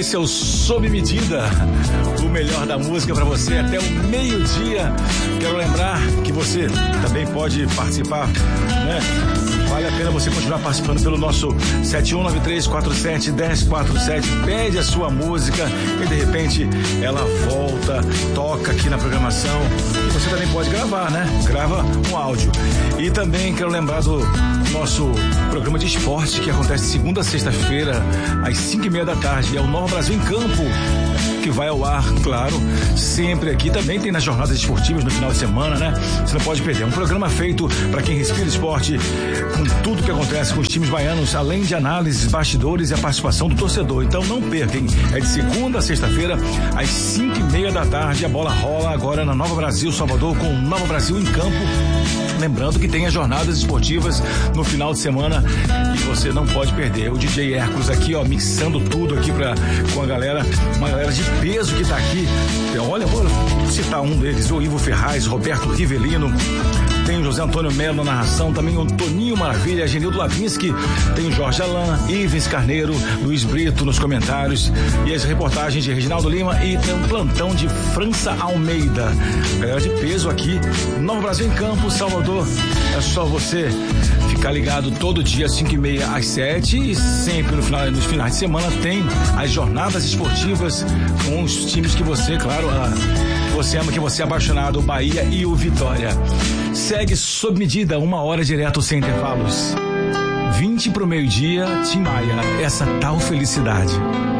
Esse é o Sob Medida, o melhor da música para você até o meio-dia. Quero lembrar que você também pode participar, né? Vale a pena você continuar participando pelo nosso 7193471047. Pede a sua música e de repente ela volta, toca aqui na programação. E você também pode gravar, né? Grava um áudio. E também quero lembrar do nosso programa de esporte que acontece segunda a sexta-feira às 5:30 da tarde. É o Nova Brasil em Campo, que vai ao ar, claro, sempre aqui. Também tem nas jornadas esportivas no final de semana, né? Você não pode perder. É um programa feito para quem respira esporte, com tudo que acontece com os times baianos, além de análises, bastidores e a participação do torcedor. Então não percam. É de segunda a sexta-feira, às 5:30 da tarde. A bola rola agora na Nova Brasil, Salvador, com o Nova Brasil em Campo. Lembrando que tem as jornadas esportivas no final de semana e você não pode perder. O DJ Hércules aqui, ó, mixando tudo aqui com a galera, uma galera de peso que tá aqui. Olha, vou citar um deles, o Ivo Ferraz, Roberto Rivelino, tem o José Antônio Melo na narração, também o Toninho Maravilha, Genildo Lavinsky, tem o Jorge Alain, Ivens Carneiro, Luiz Brito nos comentários e as reportagens de Reginaldo Lima e tem um plantão de França Almeida. Galera de peso aqui, Nova Brasil em Campo, Salvador. É só você ficar ligado todo dia, 5:30 às 7 e sempre nos finais de semana tem as jornadas esportivas com os times que você, claro, você ama, que você é apaixonado, o Bahia e o Vitória. Segue Sob Medida, 1 hora direto sem intervalos. 20 pro meio-dia, Tim Maia, essa tal felicidade.